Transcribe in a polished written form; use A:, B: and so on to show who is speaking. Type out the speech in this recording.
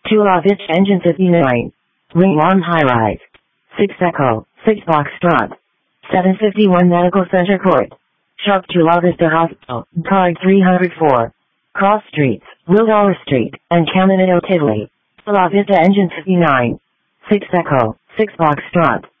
A: Chula Vista Engine 59. Ring Alarm High Rise. 6 Echo, 6 Foxtrot. 751 Medical Center Court. Sharp Chula Vista Hospital, card 304. Cross Streets, Wildower Street, and Caminito Tivoli. Chula Vista Engine 59. 6 Echo, 6 Foxtrot.